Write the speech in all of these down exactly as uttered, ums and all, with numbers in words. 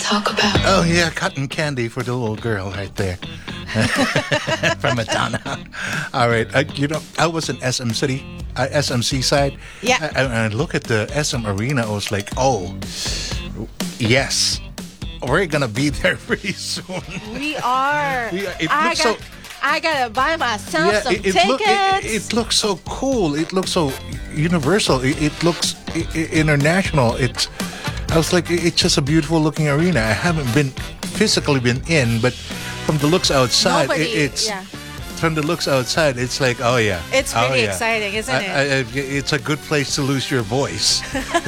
talk about? Oh, yeah, cotton candy for the little girl right there. From Madonna. All right. Uh, you know, I was in S M City, uh, S M C side. Yeah. I, I, I look at the S M Arena. I was like, oh, yes. We're going to be there pretty soon. We are. We are. It I looks got, so... I gotta buy myself Yeah, some it, it, tickets. look, it, it looks so cool. It looks so universal. It, it looks i- i- international. It's. I was like, it's just a beautiful looking arena. I haven't been physically been in, but from the looks outside, Nobody, it, it's. yeah. From the looks outside, it's like, oh yeah, It's oh, pretty yeah. exciting, isn't I- it? I- I- it's a good place to lose your voice.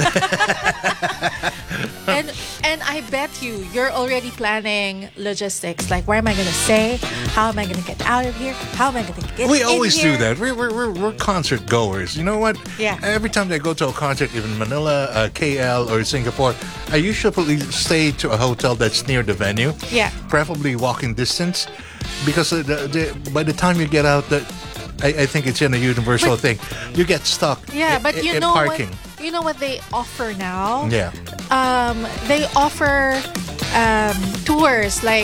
and and I bet you you're already planning logistics. Like, where am I gonna say? How am I gonna get out of here? How am I gonna get We in always here? do that. We're, we're, we're, we're concert goers. You know what? Yeah. Every time I go to a concert, even Manila, uh, K L, or Singapore, I usually stay to a hotel that's near the venue. Yeah. Preferably walking distance. Because the, the, by the time you get out, the, I, I think it's in a universal But- thing. You get stuck Yeah, i- but i- you in know parking. what? You know what they offer now? Yeah. Um, they offer um, tours. Like,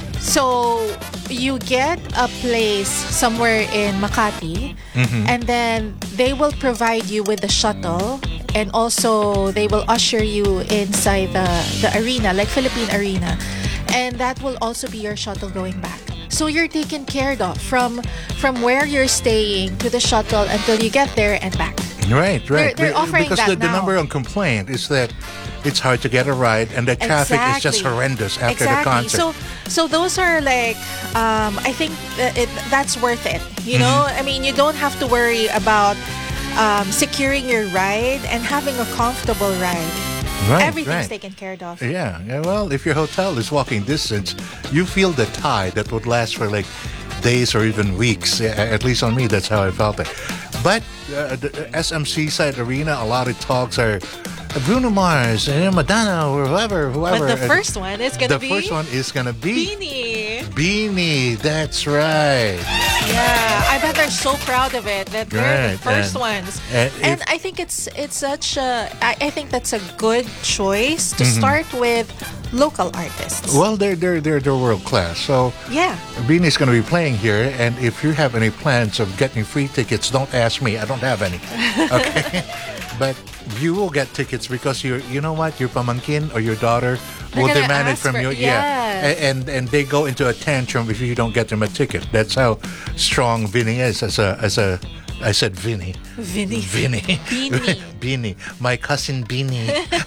so you get a place somewhere in Makati, Mm-hmm. and then they will provide you with the shuttle, and also they will usher you inside the the arena, like Philippine Arena, and that will also be your shuttle going back. So you're taken care of from from where you're staying to the shuttle until you get there and back. Right, right. they're Be- offering because that the, the now. number one complaint is that it's hard to get a ride, and the traffic is just Exactly. horrendous after exactly. the concert. So, so those are like, um, I think that it, that's worth it. You know, Mm-hmm. I mean, you don't have to worry about um, securing your ride and having a comfortable ride. right, Everything's right. taken care of. Yeah, yeah, well, if your hotel is walking distance, you feel the tie that would last for like days or even weeks. Yeah, at least on me, that's how I felt it. But uh, the S M C side arena, a lot of talks are Bruno Mars, uh, Madonna, or whoever, whoever. But the Uh, first one is gonna the be first one is gonna be Beanie. Beanie. That's right. Yeah, I bet they're so proud of it that they're Right, the first and- ones. and And, if- I think it's it's such a I, I think that's a good choice to Mm-hmm. start with local artists. Well, they're they're they're, they're world class. So Yeah. Beanie's going to be playing here, and if you have any plans of getting free tickets, don't ask me. I don't have any. Okay, but you will get tickets because you're, you know what, your pamangkin or your daughter They're will gonna demand it ask from for- you. yes. Yeah, A- and and they go into a tantrum if you don't get them a ticket. That's how strong Vinny is as a as a. I said Vinny. Vinny. Vinny. Beanie. Beanie. My cousin Beanie.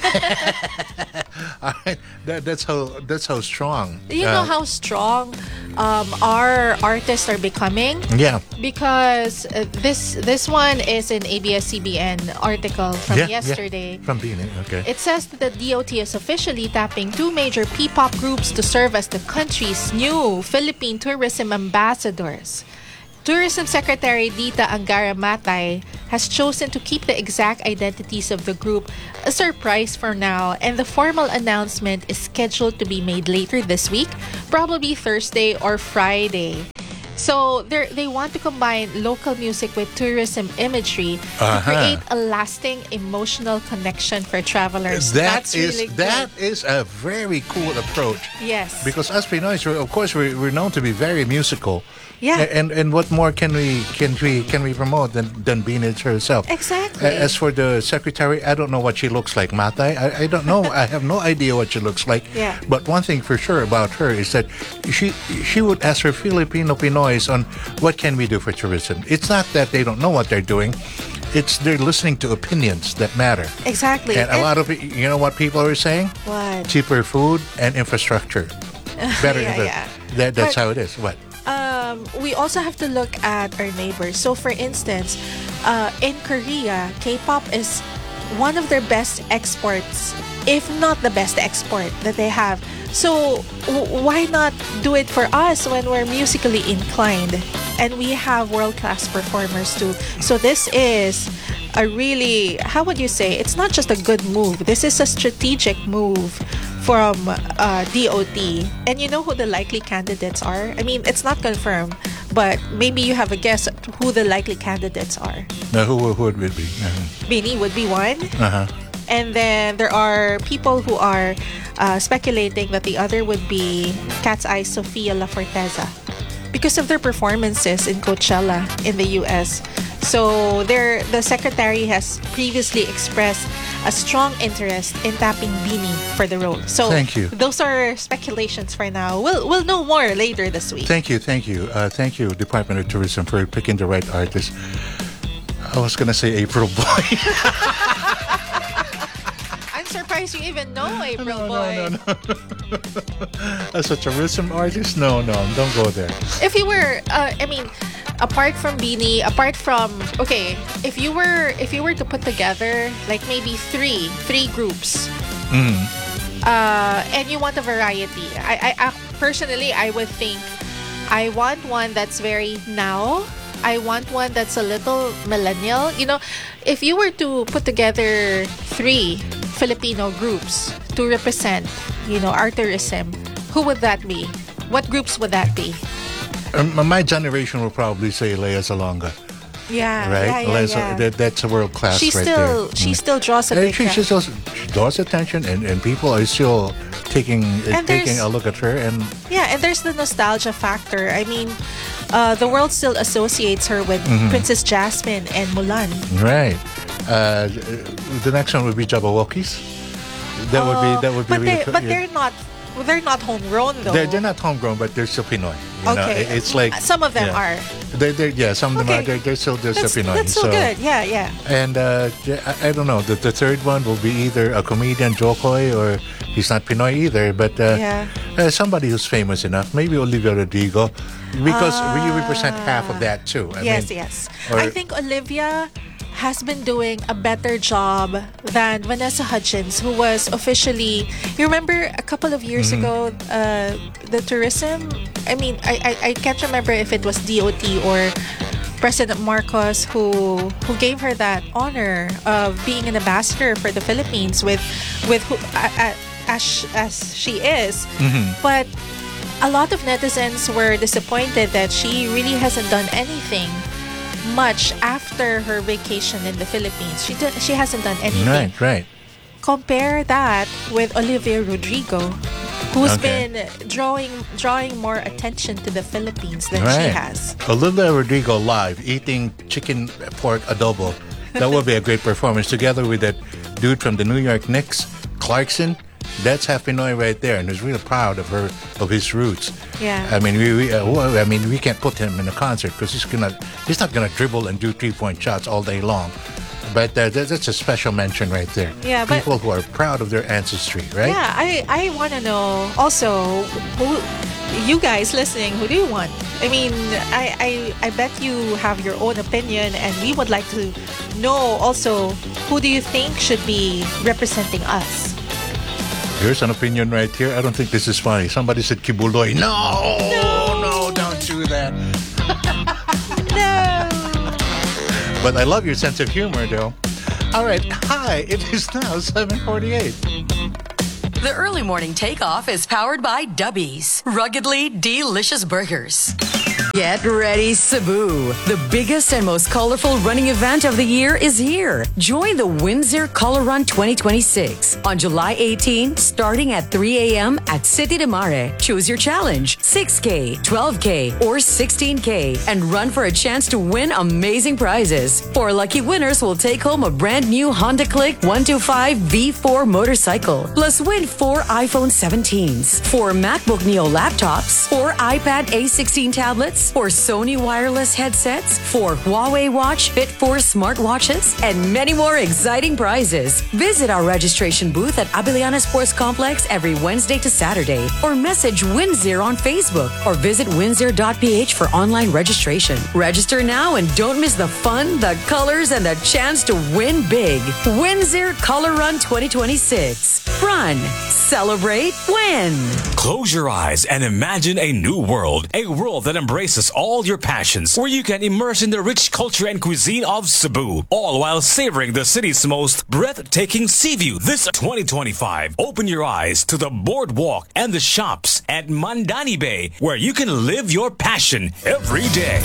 All right. That, that's how that's how strong. You uh, know how strong um, our artists are becoming? Yeah. Because uh, this this one is an A B S C B N article from yeah, yesterday. Yeah. From Beanie. Okay. It says that the D O T is officially tapping two major P-pop groups to serve as the country's new Philippine tourism ambassadors. Tourism Secretary Dita Angara Matay has chosen to keep the exact identities of the group a surprise for now, and the formal announcement is scheduled to be made later this week, probably Thursday or Friday. So they they want to combine local music with tourism imagery to Uh-huh. create a lasting emotional connection for travelers. That That's is really that good. is a very cool approach. Yes. Because us Pinoys, we're, of course, we're, we're known to be very musical. Yeah. A- And and what more can we can we can we promote than than Beanie herself? Exactly. A- As for the secretary, I don't know what she looks like, Matay. I, I don't know. I have no idea what she looks like. Yeah. But one thing for sure about her is that she she would ask her Filipino Pinoys on what can we do for tourism. It's not that they don't know what they're doing. It's they're listening to opinions that matter. Exactly. And a lot of you know what people are saying? What? Cheaper food and infrastructure. Better Yeah, infra- yeah. That, that's But- how it is. What? Um, we also have to look at our neighbors. So, for instance, uh, in Korea, K-pop is one of their best exports, if not the best export that they have. So, w- why not do it for us when we're musically inclined and we have world-class performers too? So, this is a really, how would you say? It's not just a good move. This is a strategic move from uh, D O T. And you know who the likely candidates are? I mean, it's not confirmed, but maybe you have a guess at who the likely candidates are. No, who, who would it be? Uh-huh. Beanie would be one. Uh-huh. And then there are people who are uh, speculating that the other would be Cat's Eye Sofia La Forteza because of their performances in Coachella in the U S. So their the secretary has previously expressed a strong interest in tapping Beanie for the role. So Thank you. Those are speculations for now. We'll we'll know more later this week. Thank you, thank you. Uh, thank you, Department of Tourism, for picking the right artist. I was going to say April Boy. I'm surprised you even know April no, Boy. no, no, no. As a tourism artist? No, no, don't go there. If you were, uh, I mean, apart from Beanie, apart from okay, if you were if you were to put together like maybe three three groups, Mm. uh, and you want a variety, I, I, I personally I would think I want one that's very now. I want one that's a little millennial. You know, if you were to put together three Filipino groups to represent, you know, our tourism, who would that be? What groups would that be? Um, my generation will probably say Lea Salonga, Yeah, right? yeah, yeah, Lea, yeah. That, that's a world class she right still there. she Mm. still draws a And big she, crowd. she, still, she draws attention, and, and people are still taking uh, And taking there's- a look at her. And Yeah, and there's the nostalgia factor. I mean, uh, the world still associates her with Mm-hmm. Princess Jasmine and Mulan. right, uh, the next one would be Jabberwockies. That would be that would be but really they, cool. but Yeah. they're not they're not homegrown though. They're, they're not homegrown, but they're still Pinoy. You know? Okay. It- it's like Some of them yeah. are. They're, they're, yeah, some of them Okay. are. They're, they're still they're That's, still Pinoy. that's so, so good. Yeah, yeah. And uh, yeah, I, I don't know. The, the third one will be either a comedian, Jokoy, or he's not Pinoy either, but uh, Yeah. uh, somebody who's famous enough. Maybe Olivia Rodrigo, because we represent half Ah. of that too. I yes, mean, yes. or- I think Olivia has been doing a better job than Vanessa Hudgens, who was officially. You remember a couple of years Mm-hmm. ago, uh, the tourism. I mean, I, I I can't remember if it was D O T or President Marcos who who gave her that honor of being an ambassador for the Philippines with with who, uh, uh, as sh- as she is, but. A lot of netizens were disappointed that she really hasn't done anything much after her vacation in the Philippines. She did, she hasn't done anything. right, right. Compare that with Olivia Rodrigo, who's Okay. been drawing drawing more attention to the Philippines than she Right. has. Olivia Rodrigo live eating chicken pork adobo. That would be a great performance together with that dude from the New York Knicks, Clarkson. That's half Pinoy right there, and he's really proud of her of his roots. Yeah. I mean, we, we uh, well, I mean, we can't put him in a concert because he's gonna he's not gonna dribble and do three point shots all day long. But uh, that, that's a special mention right there. Yeah, but- people who are proud of their ancestry, right? Yeah, I, I want to know also, who, you guys listening, who do you want? I mean, I, I, I bet you have your own opinion, and we would like to know also, who do you think should be representing us? Here's an opinion right here. I don't think this is funny. Somebody said Kibuloy. No, no, no, don't do that. No! But I love your sense of humor, though. All right, hi. It is now seven forty-eight. The early morning takeoff is powered by Dubbies. Ruggedly delicious burgers. Get ready, Cebu. The biggest and most colorful running event of the year is here. Join the Windsor Color Run twenty twenty-six on July eighteenth, starting at three a.m. at City de Mare. Choose your challenge, six K, twelve K, or sixteen K, and run for a chance to win amazing prizes. Four lucky winners will take home a brand new Honda Click one twenty-five V four motorcycle, plus win four iPhone seventeens, four MacBook Neo laptops, four iPad A sixteen tablets, four Sony wireless headsets, four Huawei Watch Fit four smartwatches, and many more exciting prizes. Visit our registration booth at Abiliana Sports Complex every Wednesday to Saturday, or message Windsor on Facebook, or visit windsor dot p h for online registration. Register now and don't miss the fun, the colors, and the chance to win big. Windsor Color Run twenty twenty-six. Run, celebrate, win. Close your eyes and imagine a new world. A world that embraces all your passions, where you can immerse in the rich culture and cuisine of Cebu, all while savoring the city's most breathtaking sea view. This twenty twenty-five, open your eyes to the boardwalk and the shops at Mandani Bay, where you can live your passion every day.